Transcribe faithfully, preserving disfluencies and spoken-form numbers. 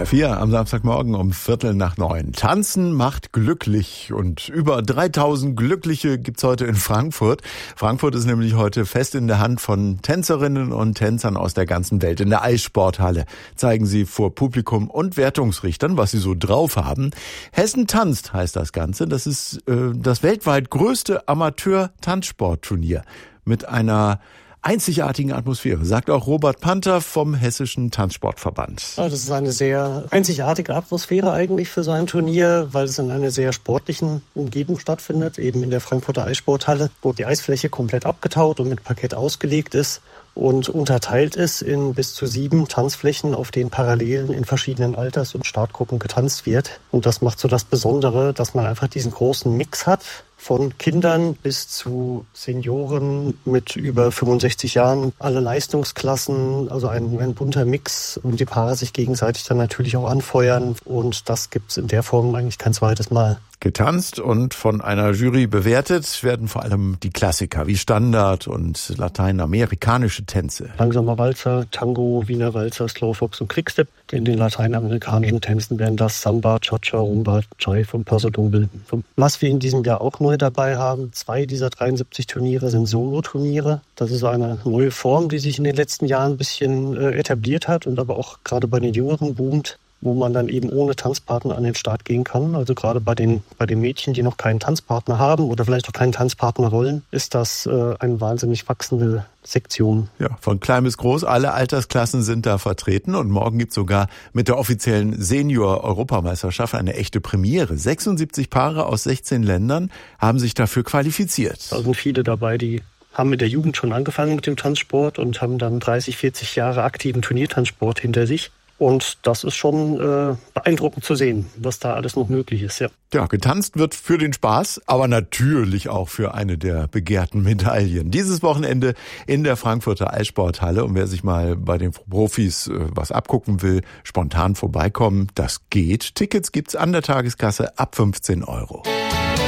H F vier am Samstagmorgen um Viertel nach neun. Tanzen macht glücklich und über dreitausend Glückliche gibt's heute in Frankfurt. Frankfurt ist nämlich heute fest in der Hand von Tänzerinnen und Tänzern aus der ganzen Welt. In der Eissporthalle zeigen sie vor Publikum und Wertungsrichtern, was sie so drauf haben. Hessen tanzt heißt das Ganze. Das ist äh, das weltweit größte Amateur-Tanzsportturnier mit einer einzigartigen Atmosphäre, sagt auch Robert Panther vom Hessischen Tanzsportverband. Ja, das ist eine sehr einzigartige Atmosphäre eigentlich für so ein Turnier, weil es in einer sehr sportlichen Umgebung stattfindet, eben in der Frankfurter Eissporthalle, wo die Eisfläche komplett abgetaut und mit Parkett ausgelegt ist und unterteilt ist in bis zu sieben Tanzflächen, auf denen parallel in verschiedenen Alters- und Startgruppen getanzt wird. Und das macht so das Besondere, dass man einfach diesen großen Mix hat, von Kindern bis zu Senioren mit über fünfundsechzig Jahren, alle Leistungsklassen, also ein, ein bunter Mix und die Paare sich gegenseitig dann natürlich auch anfeuern und das gibt's in der Form eigentlich kein zweites Mal. Getanzt und von einer Jury bewertet werden vor allem die Klassiker wie Standard und lateinamerikanische Tänze. Langsamer Walzer, Tango, Wiener Walzer, Slowfox und Quickstep. In den lateinamerikanischen Tänzen wären das Samba, Cha-Cha, Rumba, Jive und Paso Doble. Was wir in diesem Jahr auch neu dabei haben, zwei dieser dreiundsiebzig Turniere sind Solo-Turniere. Das ist eine neue Form, die sich in den letzten Jahren ein bisschen äh, etabliert hat und aber auch gerade bei den Jüngeren boomt, wo man dann eben ohne Tanzpartner an den Start gehen kann. Also gerade bei den bei den Mädchen, die noch keinen Tanzpartner haben oder vielleicht auch keinen Tanzpartner wollen, ist das äh, eine wahnsinnig wachsende Sektion. Ja, von klein bis groß, alle Altersklassen sind da vertreten und morgen gibt's sogar mit der offiziellen Senior-Europameisterschaft eine echte Premiere. sechsundsiebzig Paare aus sechzehn Ländern haben sich dafür qualifiziert. Da sind viele dabei, die haben mit der Jugend schon angefangen mit dem Tanzsport und haben dann dreißig, vierzig Jahre aktiven Turniertanzsport hinter sich. Und das ist schon äh, beeindruckend zu sehen, was da alles noch möglich ist. Ja. ja, getanzt wird für den Spaß, aber natürlich auch für eine der begehrten Medaillen. Dieses Wochenende in der Frankfurter Eissporthalle. Und wer sich mal bei den Profis äh, was abgucken will, spontan vorbeikommen, das geht. Tickets gibt's an der Tageskasse ab fünfzehn Euro.